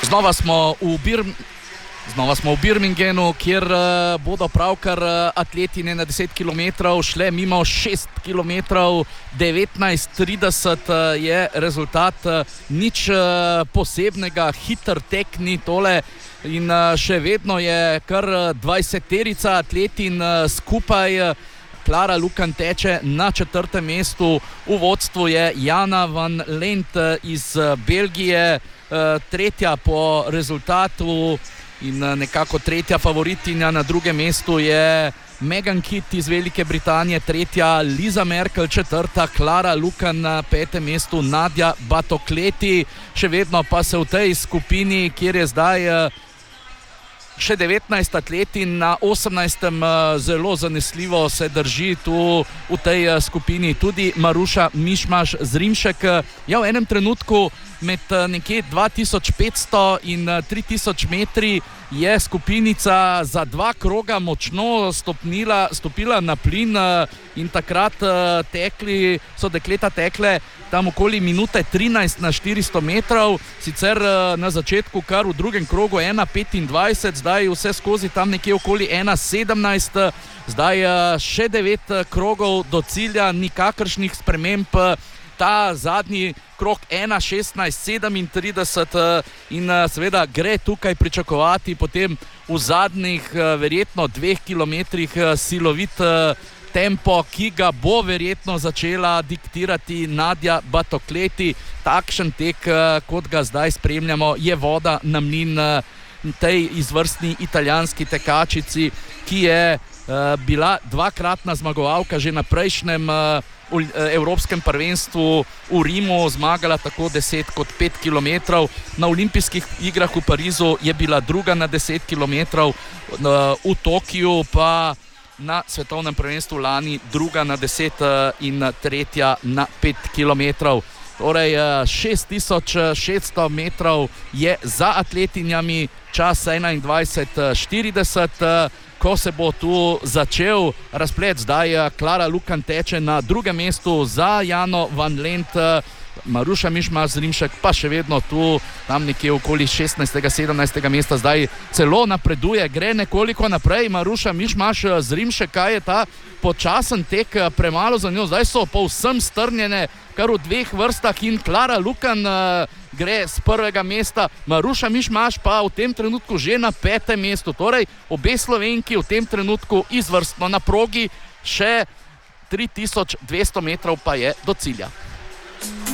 Znova smo v Birminghamu, kjer bodo pravkar atletine na 10 km šle mimo 6 km, 19:30 je rezultat, nič posebnega, hiter tek ni tole in še vedno je kar 20-terica atletin skupaj. Klara Lukan teče na 4. mestu, v vodstvu je Jana van Lent iz Belgije, tretja po rezultatu in nekako tretja favoritinja. Na 2. mestu je Megan Kitt iz Velike Britanije, tretja Liza Merkel, četrta Klara Lukan, na 5. mestu Nadia Batokleti. Še vedno pa se v tej skupini, kjer je zdaj še 19 atletin, na 18. zelo zanesljivo se drži tu v tej skupini tudi Maruša Mišmaš Zrimšek. Ja, v enem trenutku med nekje 2500 in 3000 metri je skupinica za 2 kroga močno stopila na plin in takrat so dekleta tekle tam okoli minute 13 na 400 metrov, sicer na začetku kar v drugem krogu 1:25, zdaj vse skozi tam nekje okoli 1:17, zdaj še 9 krogov do cilja, nikakršnih sprememb. Ta zadnji krog 1:16:37 in seveda gre tukaj pričakovati potem v zadnjih verjetno 2 kilometrih silovit tempo, ki ga bo verjetno začela diktirati Nadia Batokleti. Takšen tek, kot ga zdaj spremljamo, je voda na mlin tej izvrstni italijanski tekačici, ki je bila 2-kratna zmagovalka že na prejšnjem evropskem prvenstvu v Rimu, zmagala tako 10 kot 5 km. Na olimpijskih igrah v Parizu je bila druga na 10 km, v Tokiu pa na svetovnem prvenstvu lani druga na 10 in tretja na 5 km. Torej 6600 metrov je za atletinjami, čas 21:40. Ko se bo tu začel razplet, zdaj Klara Lukan teče na 2. mestu za Jano van Lent, Maruša Mišmaš Zrimšek pa še vedno tu, tam nekje okoli 16. 17. mesta, zdaj celo napreduje, gre nekoliko naprej Maruša Mišmaš Zrimšek. Kaj je ta počasen tek premalo za njo? Zdaj so povsem strnjene kar v 2 vrstah in Klara Lukan gre z 1. mesta, Maruša Mišmaš pa v tem trenutku že na 5. mestu. Torej obe Slovenki v tem trenutku izvrstno na progi, še 3200 metrov pa je do cilja.